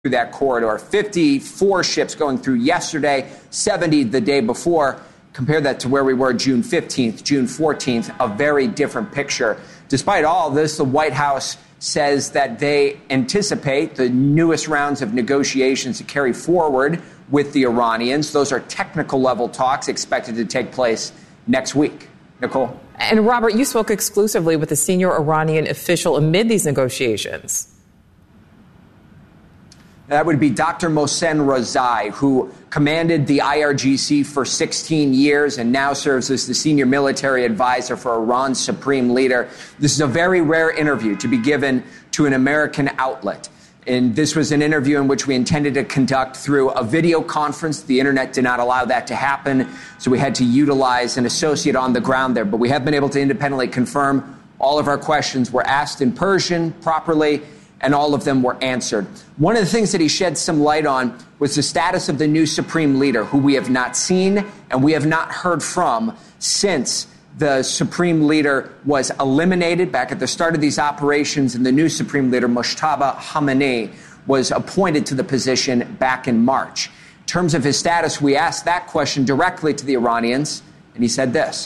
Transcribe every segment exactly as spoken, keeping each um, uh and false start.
through that corridor. fifty-four ships going through yesterday, seventy the day before. Compare that to where we were June fifteenth, June fourteenth, a very different picture. Despite all this, the White House says that they anticipate the newest rounds of negotiations to carry forward with the Iranians. Those are technical level talks expected to take place next week. Nicole? And Robert, you spoke exclusively with a senior Iranian official amid these negotiations. That would be Doctor Mohsen Razai, who commanded the I R G C for sixteen years and now serves as the senior military advisor for Iran's supreme leader. This is a very rare interview to be given to an American outlet. And this was an interview in which we intended to conduct through a video conference. The internet did not allow that to happen, so we had to utilize an associate on the ground there. But we have been able to independently confirm all of our questions were asked in Persian properly, and all of them were answered. One of the things that he shed some light on was the status of the new supreme leader, who we have not seen and we have not heard from since the supreme leader was eliminated back at the start of these operations, and the new supreme leader, Mojtaba Khamenei, was appointed to the position back in March. In terms of his status, we asked that question directly to the Iranians, and he said this.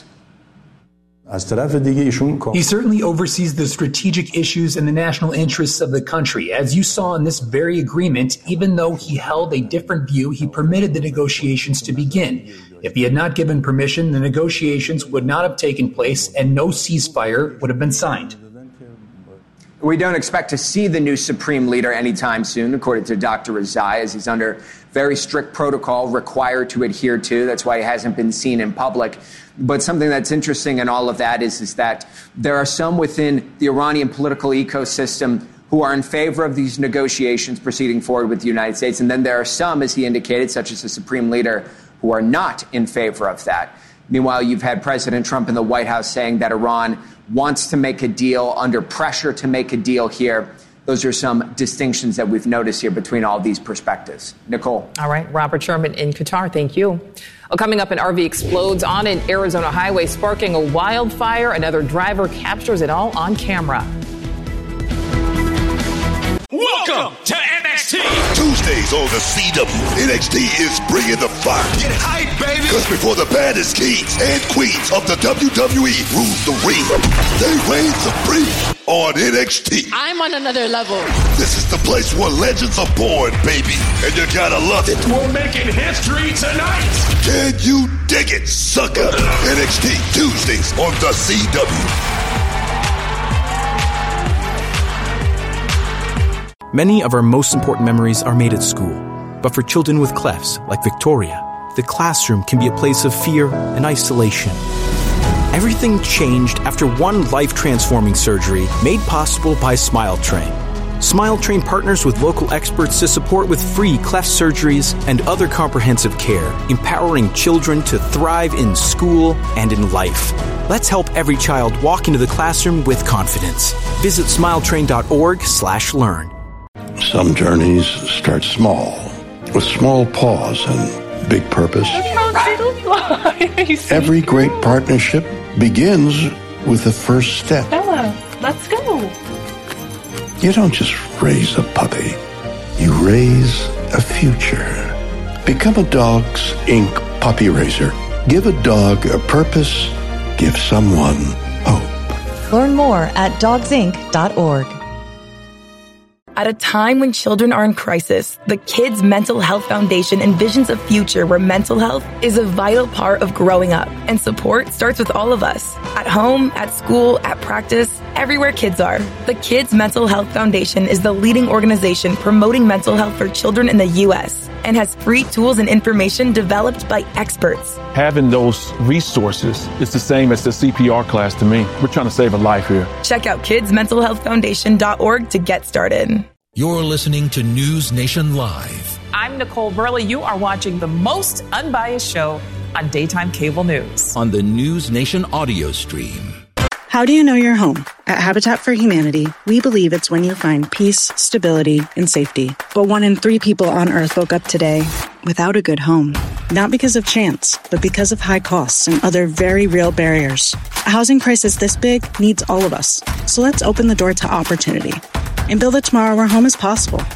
He certainly oversees the strategic issues and the national interests of the country. As you saw in this very agreement, even though he held a different view, he permitted the negotiations to begin. If he had not given permission, the negotiations would not have taken place and no ceasefire would have been signed. We don't expect to see the new supreme leader anytime soon, according to Doctor Razai, as he's under very strict protocol required to adhere to. That's why he hasn't been seen in public. But something that's interesting in all of that is, is that there are some within the Iranian political ecosystem who are in favor of these negotiations proceeding forward with the United States. And then there are some, as he indicated, such as the supreme leader, who are not in favor of that. Meanwhile, you've had President Trump in the White House saying that Iran wants to make a deal, under pressure to make a deal here. Those are some distinctions that we've noticed here between all these perspectives. Nicole. All right. Robert Sherman in Qatar. Thank you. Well, coming up, an R V explodes on an Arizona highway, sparking a wildfire. Another driver captures it all on camera. Welcome to N X T. Tuesdays on the C W. N X T is bringing the fire. Get hype, baby. Because before the baddest kings and queens of the W W E rule the ring, they reign supreme on N X T. I'm on another level. This is the place where legends are born, baby. And you gotta love it. We're making history tonight. Can you dig it, sucker? N X T Tuesdays on the C W. Many of our most important memories are made at school. But for children with clefts, like Victoria, the classroom can be a place of fear and isolation. Everything changed after one life-transforming surgery made possible by SmileTrain. SmileTrain partners with local experts to support with free cleft surgeries and other comprehensive care, empowering children to thrive in school and in life. Let's help every child walk into the classroom with confidence. Visit smiletrain.org slash learn. Some journeys start small, with small pause and big purpose. Every great partnership begins with the first step. Bella, let's go. You don't just raise a puppy. You raise a future. Become a Dogs Incorporated puppy raiser. Give a dog a purpose. Give someone hope. Learn more at dogs inc dot org. At a time when children are in crisis, the Kids Mental Health Foundation envisions a future where mental health is a vital part of growing up, and support starts with all of us. At home, at school, at practice, everywhere kids are. The Kids Mental Health Foundation is the leading organization promoting mental health for children in the U S and has free tools and information developed by experts. Having those resources is the same as the C P R class to me. We're trying to save a life here. Check out kids mental health foundation dot org to get started. You're listening to News Nation Live. I'm Nicole Burley. You are watching the most unbiased show on daytime cable news. On the News Nation audio stream. How do you know your home? At Habitat for Humanity, we believe it's when you find peace, stability, and safety. But one in three people on Earth woke up today without a good home. Not because of chance, but because of high costs and other very real barriers. A housing crisis this big needs all of us. So let's open the door to opportunity and build a tomorrow where home is possible.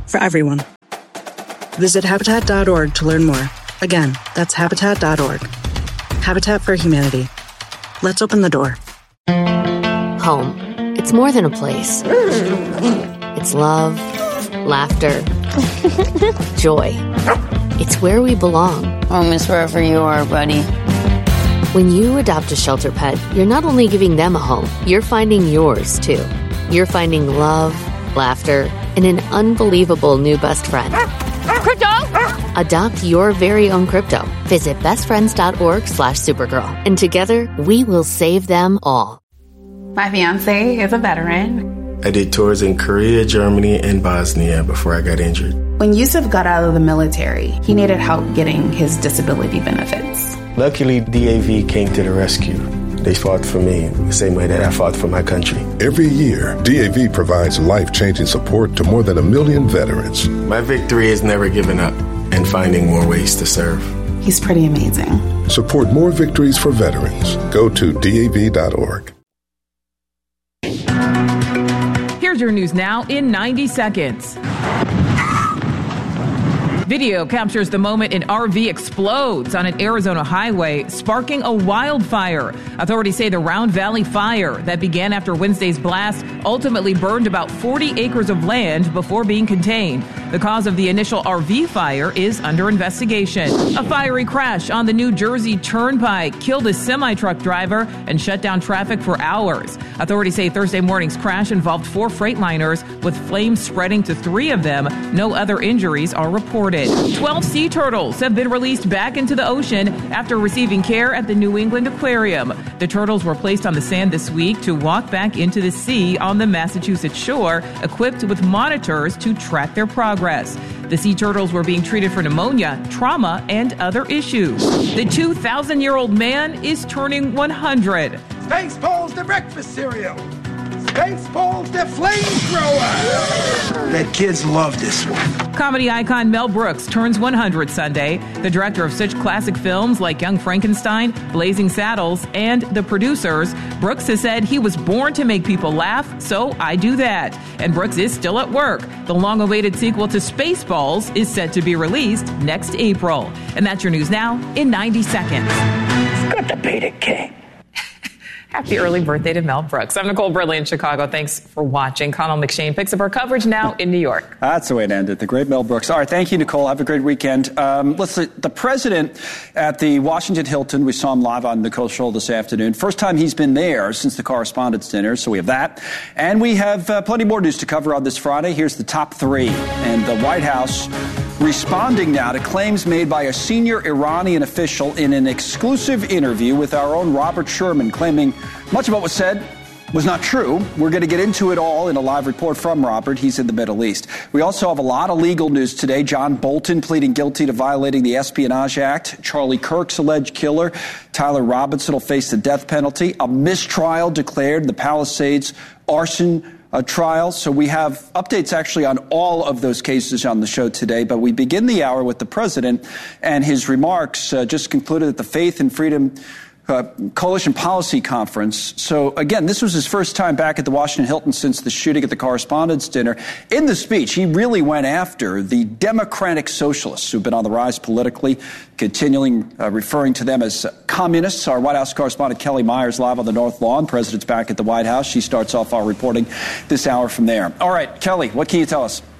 for everyone. Visit Habitat dot org to learn more. Again, that's Habitat dot org. Habitat for Humanity. Let's open the door. Home. It's more than a place. It's love, laughter, joy. It's where we belong. Home is wherever you are, buddy. When you adopt a shelter pet, you're not only giving them a home, you're finding yours, too. You're finding love, laughter, and an unbelievable new best friend. Crypto! Adopt your very own crypto. Visit bestfriends.org slash Supergirl. And together, we will save them all. My fiance is a veteran. I did tours in Korea, Germany, and Bosnia before I got injured. When Yusuf got out of the military, he needed help getting his disability benefits. Luckily, D A V came to the rescue. They fought for me the same way that I fought for my country. Every year, D A V provides life-changing support to more than a million veterans. My victory is never giving up and finding more ways to serve. He's pretty amazing. Support more victories for veterans. Go to D A V dot org. Here's your news now in ninety seconds. Video captures the moment an R V explodes on an Arizona highway, sparking a wildfire. Authorities say the Round Valley fire that began after Wednesday's blast ultimately burned about forty acres of land before being contained. The cause of the initial R V fire is under investigation. A fiery crash on the New Jersey Turnpike killed a semi-truck driver and shut down traffic for hours. Authorities say Thursday morning's crash involved four Freightliners, with flames spreading to three of them. No other injuries are reported. twelve sea turtles have been released back into the ocean after receiving care at the New England Aquarium. The turtles were placed on the sand this week to walk back into the sea on the Massachusetts shore, equipped with monitors to track their progress. The sea turtles were being treated for pneumonia, trauma, and other issues. The two thousand year old man is turning one hundred. Spaceballs the breakfast cereal. Spaceballs the flamethrower. The kids love this one. Comedy icon Mel Brooks turns one hundred Sunday. The director of such classic films like Young Frankenstein, Blazing Saddles, and The Producers, Brooks has said he was born to make people laugh, so I do that. And Brooks is still at work. The long-awaited sequel to Spaceballs is set to be released next April. And that's your news now in ninety seconds. It's good to be the king. Happy early birthday to Mel Brooks. I'm Nicole Bradley in Chicago. Thanks for watching. Connell McShane picks up our coverage now in New York. That's the way to end it. The great Mel Brooks. All right. Thank you, Nicole. Have a great weekend. Um, let's see. The president at the Washington Hilton, we saw him live on Nicole's show this afternoon. First time he's been there since the Correspondents' Dinner. So we have that. And we have uh, plenty more news to cover on this Friday. Here's the top three. And the White House responding now to claims made by a senior Iranian official in an exclusive interview with our own Robert Sherman, claiming much of what was said was not true. We're going to get into it all in a live report from Robert. He's in the Middle East. We also have a lot of legal news today. John Bolton pleading guilty to violating the Espionage Act. Charlie Kirk's alleged killer, Tyler Robinson, will face the death penalty. A mistrial declared in the Palisades arson A trial. So we have updates actually on all of those cases on the show today. But we begin the hour with the president and his remarks uh, just concluded at the Faith and Freedom Uh, Coalition Policy Conference. So, again, this was his first time back at the Washington Hilton since the shooting at the Correspondents' Dinner. In the speech, he really went after the Democratic Socialists who've been on the rise politically, continuing uh, referring to them as communists. Our White House correspondent Kelly Myers live on the North Lawn. President's back at the White House. She starts off our reporting this hour from there. All right, Kelly, what can you tell us?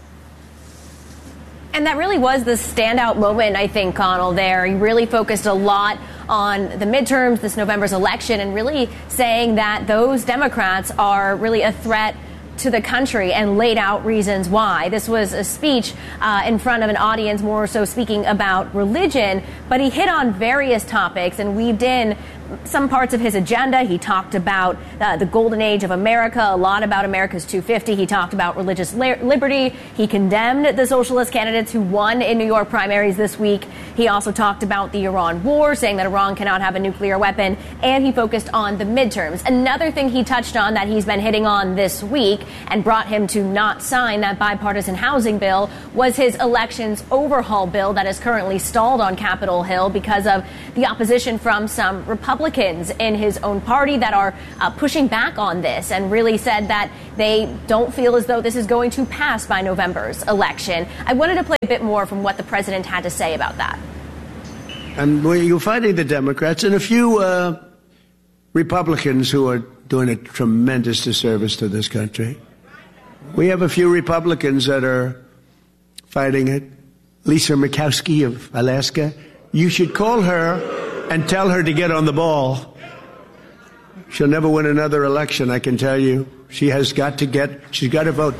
And that really was the standout moment, I think, Connell, there. He really focused a lot on the midterms, this November's election, and really saying that those Democrats are really a threat to the country and laid out reasons why. This was a speech uh, in front of an audience, more so speaking about religion, but he hit on various topics and weaved in some parts of his agenda. He talked about uh, the golden age of America, a lot about America's two fifty. He talked about religious li- liberty. He condemned the socialist candidates who won in New York primaries this week. He also talked about the Iran war, saying that Iran cannot have a nuclear weapon, and he focused on the midterms. Another thing he touched on that he's been hitting on this week and brought him to not sign that bipartisan housing bill was his elections overhaul bill that is currently stalled on Capitol Hill because of the opposition from some Republicans. Republicans in his own party that are uh, pushing back on this and really said that they don't feel as though this is going to pass by November's election. I wanted to play a bit more from what the president had to say about that. And you're fighting the Democrats and a few uh, Republicans who are doing a tremendous disservice to this country. We have a few Republicans that are fighting it. Lisa Murkowski of Alaska. You should call her and tell her to get on the ball. She'll never win another election, I can tell you. She has got to get, she's got to vote.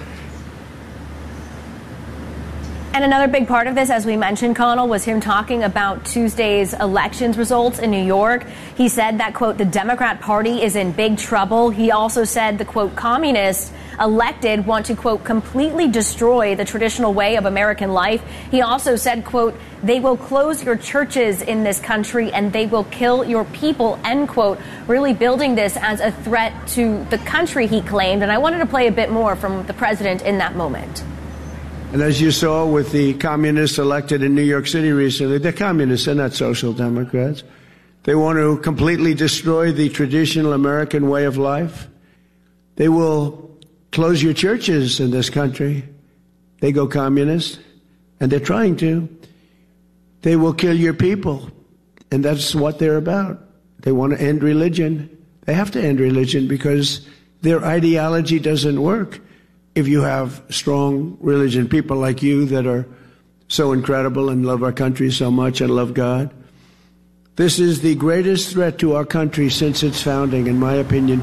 And another big part of this, as we mentioned, Connell, was him talking about Tuesday's elections results in New York. He said that, quote, the Democrat Party is in big trouble. He also said the, quote, communists elected want to, quote, completely destroy the traditional way of American life. He also said, quote, they will close your churches in this country and they will kill your people, end quote, really building this as a threat to the country, he claimed. And I wanted to play a bit more from the president in that moment. And as you saw with the communists elected in New York City recently, they're communists, they're not social democrats. They want to completely destroy the traditional American way of life. They will close your churches in this country. They go communist, and they're trying to. They will kill your people, and that's what they're about. They want to end religion. They have to end religion because their ideology doesn't work. If you have strong religion, people like you that are so incredible and love our country so much and love God. This is the greatest threat to our country since its founding, in my opinion.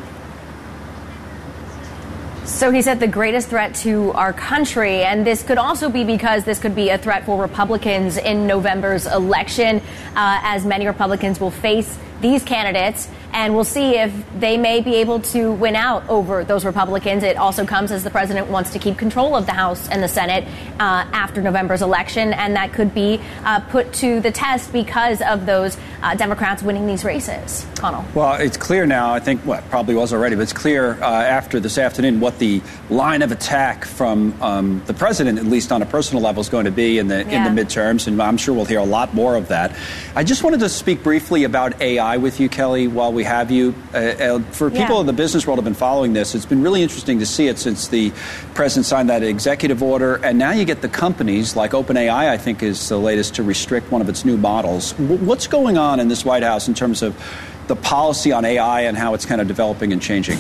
So he said the greatest threat to our country, and this could also be because this could be a threat for Republicans in November's election, uh, as many Republicans will face these candidates, and we'll see if they may be able to win out over those Republicans. It also comes as the president wants to keep control of the House and the Senate uh, after November's election, and that could be uh, put to the test because of those uh, Democrats winning these races. Connell. Well, it's clear now, I think, well, it probably was already, but it's clear uh, after this afternoon what the line of attack from um, the president, at least on a personal level, is going to be in the yeah. in the midterms, and I'm sure we'll hear a lot more of that. I just wanted to speak briefly about A I with you, Kelly, while we have you. Uh, uh, for people yeah. in the business world who have been following this, it's been really interesting to see it since the president signed that executive order. And now you get the companies like OpenAI, I think, is the latest to restrict one of its new models. W- what's going on in this White House in terms of the policy on A I and how it's kind of developing and changing?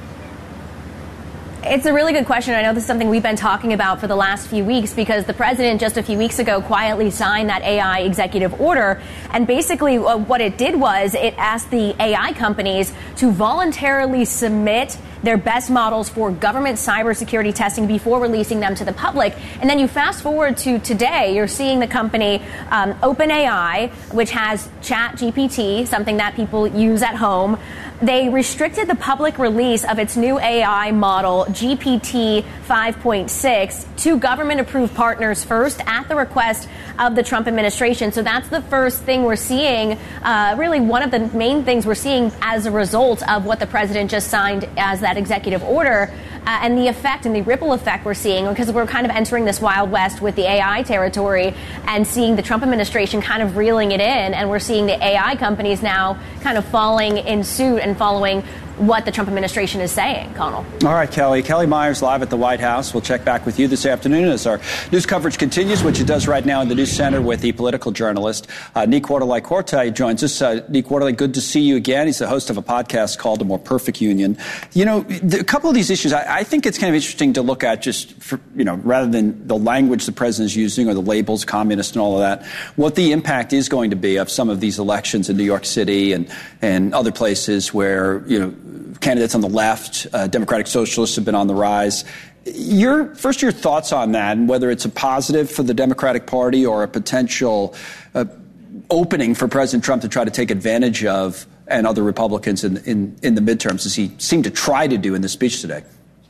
It's a really good question. I know this is something we've been talking about for the last few weeks because the president just a few weeks ago quietly signed that A I executive order. And basically uh, what it did was it asked the A I companies to voluntarily submit their best models for government cybersecurity testing before releasing them to the public. And then you fast forward to today, you're seeing the company um, OpenAI, which has ChatGPT, something that people use at home. They restricted the public release of its new A I model, G P T five point six, to government-approved partners first at the request of the Trump administration. So that's the first thing we're seeing, uh, really one of the main things we're seeing as a result of what the president just signed as that executive order, uh, and the effect and the ripple effect we're seeing, because we're kind of entering this Wild West with the A I territory and seeing the Trump administration kind of reeling it in, and we're seeing the A I companies now kind of falling in suit and following what the Trump administration is saying. Connell. All right, Kelly. Kelly Myers live at the White House. We'll check back with you this afternoon as our news coverage continues, which it does right now in the News Center with the political journalist uh, Nick Quarterly-Corte joins us. Uh, Nick Quarterly, good to see you again. He's the host of a podcast called A More Perfect Union. You know, the, a couple of these issues, I, I think it's kind of interesting to look at just, for, you know, rather than the language the president is using or the labels, communist and all of that, what the impact is going to be of some of these elections in New York City and, and other places where, you know, candidates on the left, uh, Democratic Socialists have been on the rise. Your first, your thoughts on that, and whether it's a positive for the Democratic Party or a potential uh, opening for President Trump to try to take advantage of, and other Republicans in, in, in the midterms, as he seemed to try to do in the speech today.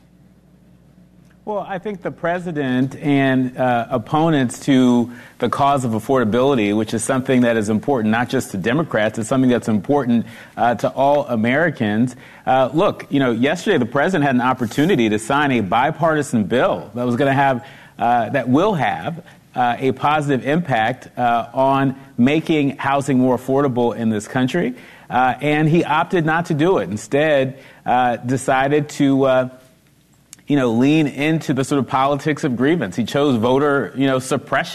Well, I think the president and uh, opponents to the cause of affordability, which is something that is important not just to Democrats, it's something that's important uh, to all Americans. Uh, look, you know, yesterday the president had an opportunity to sign a bipartisan bill that was going to have, uh, that will have uh, a positive impact uh, on making housing more affordable in this country. uh, and he opted not to do it. Instead, uh, decided to, uh, you know, lean into the sort of politics of grievance. He chose voter, you know, suppression.